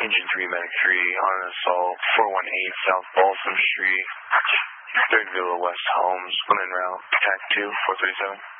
Engine 3, Medic 3, on an assault, 418 South Balsam Street, 3rd Villa West Holmes, 1 en route, TAC 2, 437.